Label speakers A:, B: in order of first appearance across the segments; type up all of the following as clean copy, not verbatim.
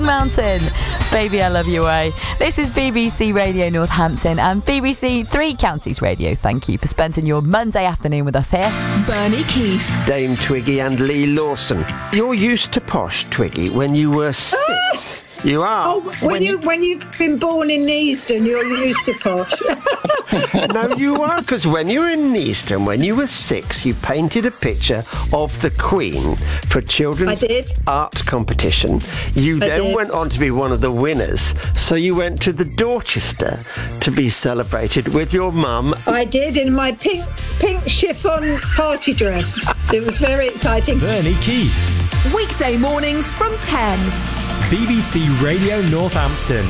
A: Mountain, Baby I Love You Way. This is BBC Radio Northampton and BBC Three Counties Radio. Thank you for spending your Monday afternoon with us here.
B: Bernie Keith,
C: Dame Twiggy and Lee Lawson. You're used to posh, Twiggy, when you were 6. You are.
D: Oh, when you've been born in Neasden, you're used to posh.
C: No, you are, because when you were in Neasden, when you were 6, you painted a picture of the Queen for children's art competition. You then went on to be one of the winners, so you went to the Dorchester to be celebrated with your mum.
D: I did, in my pink chiffon party dress. It was very exciting.
E: Bernie Keith,
B: weekday mornings from 10.
E: BBC Radio Northampton.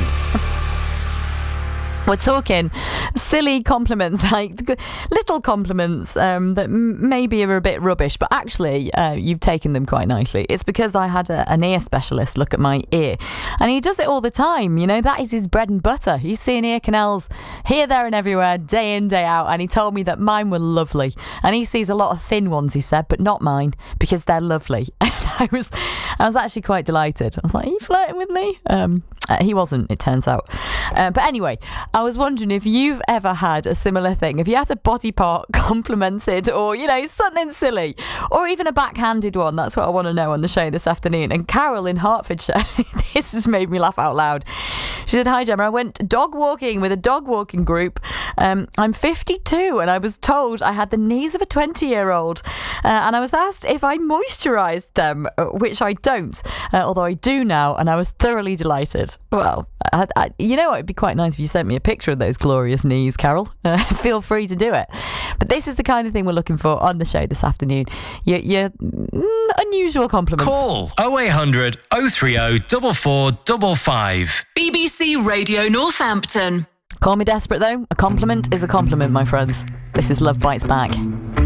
A: We're talking silly compliments, like little compliments that maybe are a bit rubbish, but actually you've taken them quite nicely. It's because I had an ear specialist look at my ear, and he does it all the time. You know, that is his bread and butter. He's seeing ear canals here, there and everywhere, day in, day out, and he told me that mine were lovely. And he sees a lot of thin ones, he said, but not mine, because they're lovely. I was actually quite delighted. I was like, are you flirting with me? He wasn't, it turns out. But anyway, I was wondering if you've ever had a similar thing. If you had a body part complimented, or, you know, something silly, or even a backhanded one. That's what I want to know on the show this afternoon. And Carol in Hertfordshire, this has made me laugh out loud. She said, "Hi Gemma, I went dog walking with a dog walking group. I'm 52 and I was told I had the knees of a 20-year-old. And I was asked if I moisturised them, which I don't, although I do now, and I was thoroughly delighted." Well, you know what, it'd be quite nice if you sent me a picture of those glorious knees, Carol. Feel free to do it. But this is the kind of thing we're looking for on the show this afternoon. Your unusual compliments.
E: Call 0800 030 4455.
B: BBC Radio Northampton.
A: Call me desperate though. A compliment is a compliment, my friends. This is Love Bites Back.